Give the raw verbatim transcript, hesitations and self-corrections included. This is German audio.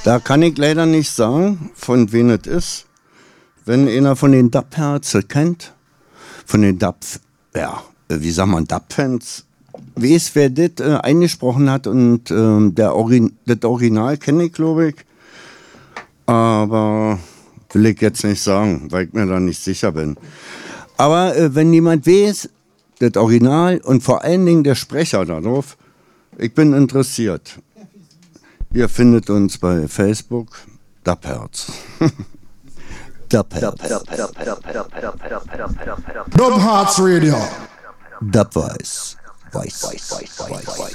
Da kann ich leider nicht sagen, von wem es ist. Wenn einer von den Dub-Herzen kennt, von den Dub, ja, wie sagt man, Dub-Fans, weiß, wer das äh, eingesprochen hat und ähm, der Orin- das Original kenne ich, glaube ich. Aber will ich jetzt nicht sagen, weil ich mir da nicht sicher bin. Aber äh, wenn jemand weiß, das Original und vor allen Dingen der Sprecher darauf, ich bin interessiert. Ihr findet uns bei Facebook, Dubherz. Dubherz. Dubherz Radio. Dubweiß. Weiß, weiß, weiß, weiß.